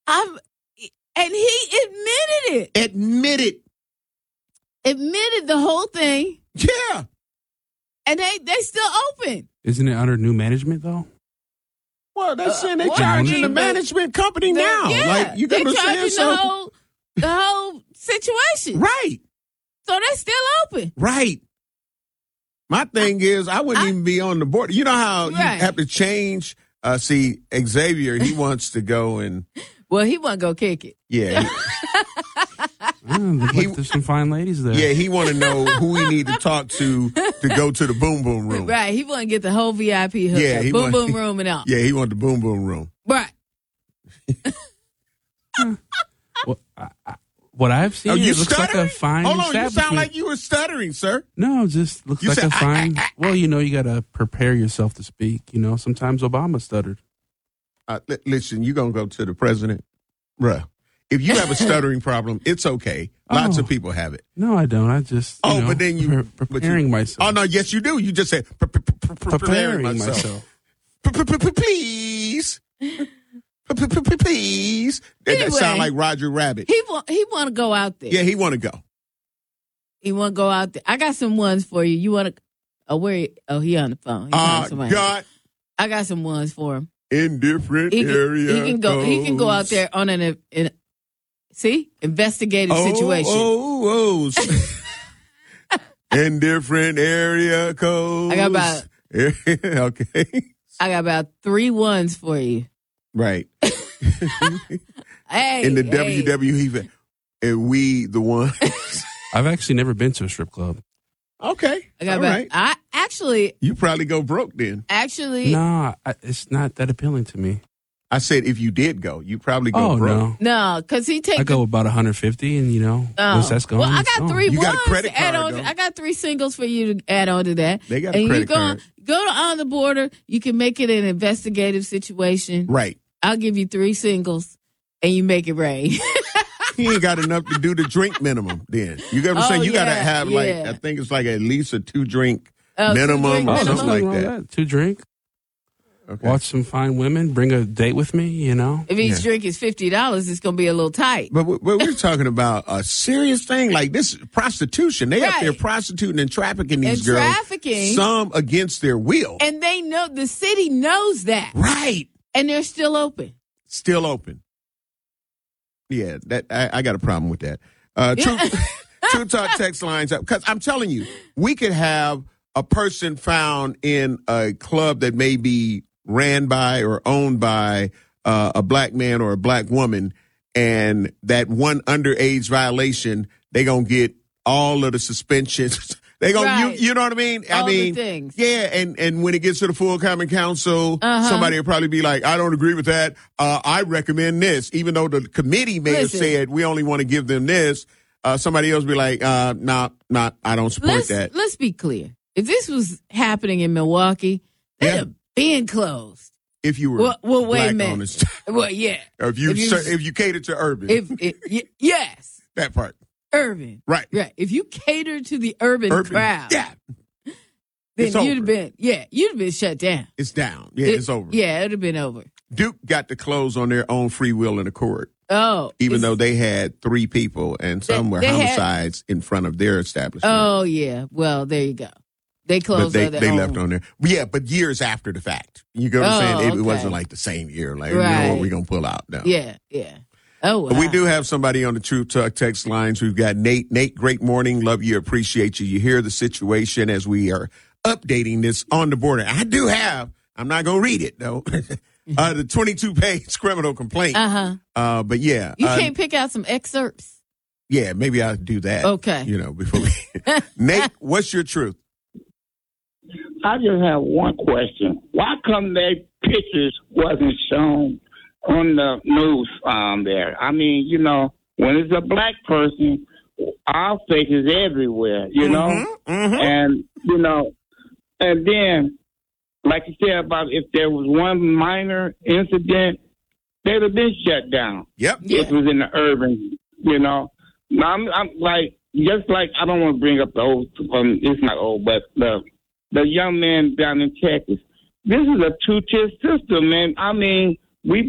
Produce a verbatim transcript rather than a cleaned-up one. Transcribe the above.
I'm, and he admitted it. Admitted. Admitted the whole thing. Yeah. And they, they still open. Isn't it under new management, though? Well, they're saying they're Uh, charging the- the management company the- now. Yeah, Like, you they got to charging say the so. whole, the whole situation. Right. So they still open. Right. My thing is, I wouldn't I- even be on the board. You know how Right. you have to change? Uh, see, Xavier, he wants to go and, Well, he wasn't going to kick it. yeah. Oh, look He- like there's some fine ladies there. Yeah, he want to know who we need to talk to to go to the boom boom room. Right. He want to get the whole V I P hook Yeah, up. he Boom, want- boom room and all. Yeah, he want the boom boom room. Right. Well, I, I, what I've seen, Oh, you it looks like stuttering? a fine Hold on, you establishment. sound like you were stuttering, sir. No, just looks You like said, a "Ah, fine. ah, ah, well, you know, you got to prepare yourself to speak. You know, sometimes Obama stuttered. Uh, li- listen, you gonna go to the president, bruh. If you have a stuttering problem, it's okay. Lots Oh. of people have it. No, I don't. I just you Oh, know, but then you pre- but you- preparing myself. Oh no, yes you do. You just said pre- pre- pre- pre- preparing preparing myself. myself. P- p- p- p- Please, P- p- p- p- please. That, that Anyway. sound like Roger Rabbit. He want, he want to go out there. Yeah, he want to go. He want to go out there. I got some ones for you. You want to? Oh, where? Oh, he on the phone. He calling Uh, somebody. God, I got some ones for him. in different He can, area. he can go. He can go out there on an in, see investigative oh, situation. Oh, oh. In different area codes. I got about- okay. I got about three ones for you. Right. Hey, In the hey. W W E, and we the ones. I've actually never been to a strip club. Okay. I got All about. right. I actually, You probably go broke then. actually, No, I, it's not that appealing to me. I said if you did go, you probably go Oh broke. no, no, because he take. I go about one hundred fifty, and you know, Oh. once that's gone, well, I it's got gone. three You got ones a credit to add card, on. though. I got three singles for you to add on to that. They got a and credit you go, card. go to On the Border. You can make it an investigative situation. Right. I'll give you three singles, and you make it rain. He ain't got enough to do the drink minimum then. You got to Oh, say you got to yeah, have like, yeah. I think it's like at least a two drink Oh, two minimum drink or Oh, there's something minimum. like nothing wrong with that. that. Two drink, Okay. watch some fine women, bring a date with me. You know, If each Yeah. drink is fifty dollars, it's gonna be a little tight. But, we- but we're talking about a serious thing like this prostitution. They up Right. there prostituting and trafficking these And girls. trafficking. Some against their will. And they know the city knows that, Right. and they're still open. Still open. Yeah, that I, I got a problem with that. Uh, True, True Talk text lines up because I'm telling you, we could have a person found in a club that may be ran by or owned by uh, a black man or a black woman, and that one underage violation, they gonna get all of the suspensions. They gonna, Right. you, you know what I mean? I All the mean, things. yeah, and and when it gets to the full common council, Uh-huh. somebody will probably be like, I don't agree with that. Uh, I recommend this, even though the committee may Listen. have said we only want to give them this. Uh, somebody else be like, uh, nah, nah, I don't support Let's that. let's be clear. If this was happening in Milwaukee, they'd Yeah. have been closed. If you were Well, well wait a black minute. on this, Well, yeah. or if you If you- ser- if you cater to urban, If it, y- yes, that part, urban. right? Right. If you cater to the urban, Urban, crowd, yeah, then it's you'd over. have been yeah, you'd have been shut down. it's down. Yeah, It- it's over. Yeah, it'd have been over. Duke got to close on their own free will and accord, Oh, even it's- though they had three people and some were they had- homicides in front of their establishment. Oh yeah. Well, there you go. They but closed they, on their they own. left on there. Yeah, but years after the fact. You get what I'm Oh, saying? It, okay. it wasn't like the same year. Like, you know Right. what, we're going to pull out now. Yeah, yeah. Oh, wow. But we do have somebody on the True Talk text lines. We've got Nate. Nate, great morning. Love you. Appreciate you. You hear the situation as we are updating this On the Border. I do have, I'm not going to read it, though, uh, the twenty-two page criminal complaint. Uh-huh. Uh, but yeah. You uh, can't pick out some excerpts. Yeah, maybe I'll do that. Okay. You know, before we. Nate, what's your truth? I just have one question. Why come their pictures wasn't shown on the news um, there? I mean, you know, when it's a black person, our face is everywhere, you know? Mhm. And, you know, and then, like you said about if there was one minor incident, they'd have been shut down. Yep. Yeah. It was in the urban, you know. Now, I'm, I'm like, just like, I don't want to bring up the old, um, it's not old, but the the young man down in Texas. This is a two-tier system, man. I mean, we